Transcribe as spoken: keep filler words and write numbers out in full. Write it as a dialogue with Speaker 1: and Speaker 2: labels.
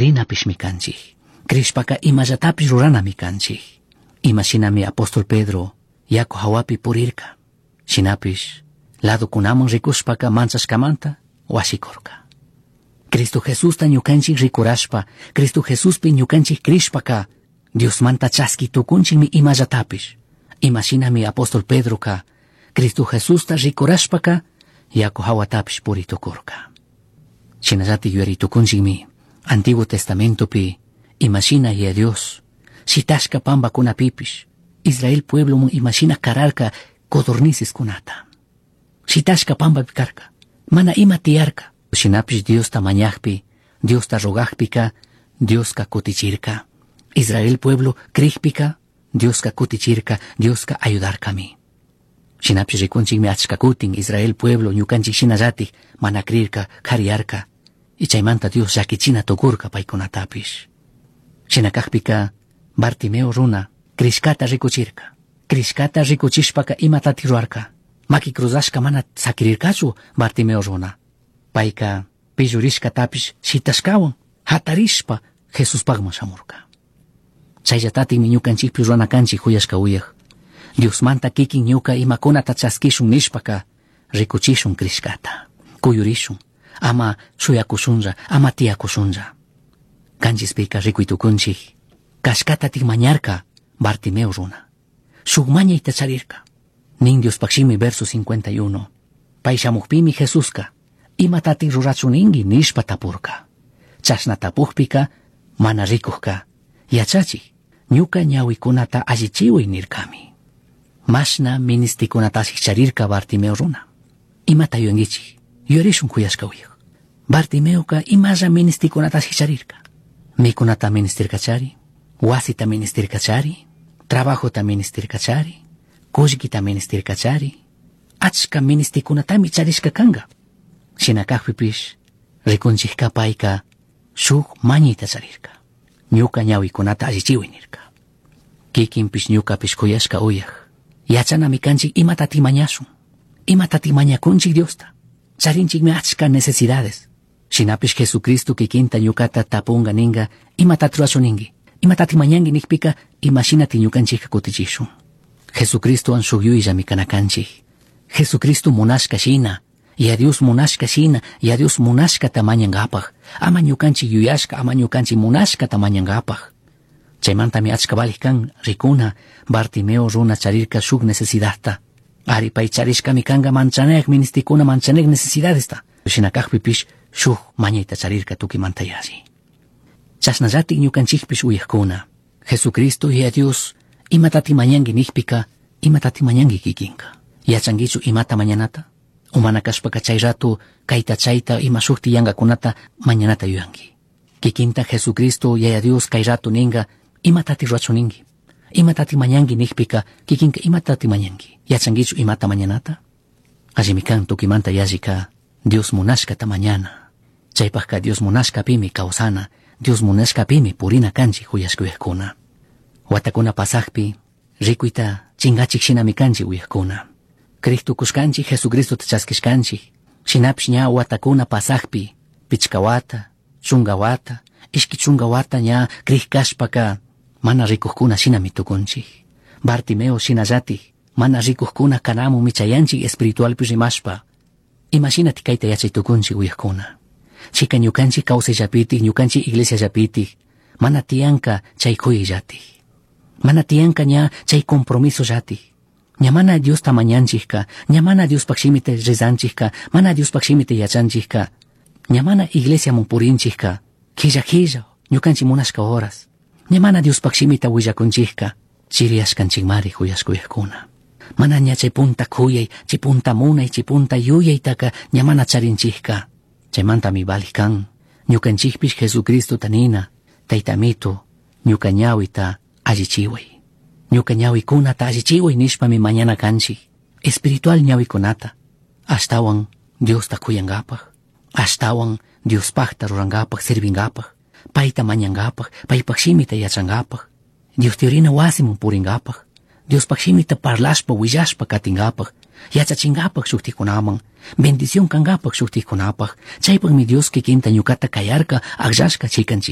Speaker 1: krinapish kanchik. Krishpaka imallatapish ruranami kanchik. Imashinami apóstol Pedro yaku hawapi purirka. Shinapish lado kunaman rikushpaka manchashkamanta wasikurka. Cristo Jesusta ñukanchik rikurashpa, Cristo Jesuspi ñukanchik krishpaka, Dios manta chaski tukunchikmi imallatapish. Imashinami apóstol Pedroka, Cristo Jesusta rikurashpaka, yaku hawatapish puritukurka. Shinallati yuyaritukunchikmi, Antiguo Testamento pi, imashina ya Dios, shitashka pamba kunapipish, Israel pueblo mun imashina kararka codornices kunata. Shitashka pamba pikarka, mana ima tiarka. Shinapish Dios ta mañajpi, Dios ta rogajpika, Dios ka kutichirka. Israel pueblo krikpika, Dios ka kutichirka, Dios ka ayudarkami. Shinapish rikunchikmi achkakutin Israel pueblo ñukanchik shinallatik mana krirka, kariarka. Y chaymanta Dios llakichina tukurka paykunatapish. Shinakajpika Bartimeo runa, krishkata rikuchirka. Krishkata rikuchishpaka imatati ruarka. Maki cruzashka mana sakirirkachu Bartimeo runa. Paika pillurishkatapish shitashkawan, hatarishpa Jesus pagman shamurka. Chayllatatik mi ñukanchikpi ruanakanchik huyashka uyaj. Dios manta kikin ñuka imakunata chaskishun nishpaka rikuchishun krishkata. Kuyurishun, ama shuyakushunra, ama tiyakushunra. Kanchispika rikuitukunchik, kashkatatik mañarka Bartimeo runa. Shugmaña itacharirka. Nin Dios pakshimi verso cincuenta y uno. Pay shamukpimi Jesuska. Imatati rurachuningi nishpa tapurka. Chashna tapukpika mana rikuhka. Yachachi, ñuka ñawikunata allichiwi nirkami. Mashna ministikunatashik charirka Bartimeo runa. Imata yuangichi, yorishun kuyashka uyaj. Bartimeoka imalla ministikunatashik charirka. Mikunata ministirkachari, wasita ministirkachari, trabajota ministirkachari, kushkita ministirkachari, achka ministikunatami charishka kanga. Shinakajpipish, rikunchikka payka, shuk mañita charirka. Ñuka ñawikunata allichiwi nirka. Kikinpish ñukapish kuyashka uyaj. Yachanami kanchik imatati mañashun. Imatati mañakunchik Diosta. Charinchikmi achka necesidades. Shinapish Jesucristo kikinta ñukata tapunga ninga, imatati ruachuningi. Imatati mañangi nikpika, imashinati ñukanchikka kutichishun. Jesucristo an shugyuyllami kanakanchik. Jesucristo munashka shina. Y a Dios munashka shina, y a Dios munashka tamañangapaj. Ama ñukanchik yuyashka, ama ñukanchik munashka tamañangapaj. Chaymantami achka balik kan rikuna, Bartimeo runa charirka shuk necesidadta. Ari pay charishkami kanga manchanek ministikuna manchanek necesidadesta. Shinakajpipish shuk mañayta charirka tukimanta yashi. Chasnallatik ñukanchikpish uyajkuna. Jesucristo y a Dios imatati mañangi nikpika, imatati mañangi kikinka. Yachangichu imata mañanata? Umanakashpaka chay rato kaita chayta ima shukti yangakunata mañanata yuyangi. Kikinta Jesucristo y a Dios kay rato ninga imatati ruachuningi. Imatati mañangi nikpika kikinka imatati mañangi. Yachangichu imata mañanata? Allimikan tukimanta yashika Dios munashkata mañana. Chaypajka Dios munashka pimi kausana, Dios munashka pimi purina kanchi huyashkuyajkuna. Watakuna pasajpi rikuita chingachik shinami kanchi uyajkuna. Cristo kushkanchi Jesucristo tachaskishkanchi. Shinapish ña watakuna pasajpi pichkawata, chungawata, ishki chungawata ña krikashpaka mana rikuhkuna shinami tukunchi. Bartimeo shinallati mana rikuhkuna kanamu michayanchi espiritualpi rimashpa. Imashinati kayta yachay tukunchi uyajkuna. Chika ñukanchi kawsayllapitik, ñukanchi iglesia llapitik, mana tiyanka chay kuyllatik. Mana tiyanka ña chay compromiso llatik. Ña mana Dios tamañanchikka, ña mana Dios pakshimite rezanchikka, mana Dios pakshimite yachanchikka, ña mana iglesia munpurinchikka, killa killa, ñukanchi munashka horas. Ña mana Dios pakshimita willakunchikka, chiriashkanchikmari huyashkuyajkuna. Mana ña chay punta kuyay, chay punta munay, chay punta yuyaytaka ña mana charinchikka. Chaymanta mi balikan, ñukanchikpish Jesucristo tanina, taytamito, ñuka ñawita allichiway. Ñuka ñawikunata allichiway nishpami mañana kanchi. Espiritual ñawikunata. Ashtawan Dios ta kuyangapaj. Ashtawan Dios pajta rurangapaj, servingapaj. Payta mañangapaj, pay pakshimita yachangapaj. Dios teorina wasimun puringapaj. Dios pakshimita parlashpa willashpa katingapaj. Yachachingapaj shuktikunamang. Bendición kangapaj shuktikunapaj. Chaypag mi Dios kikinta ñukata kayarka, akllashka chikanchi.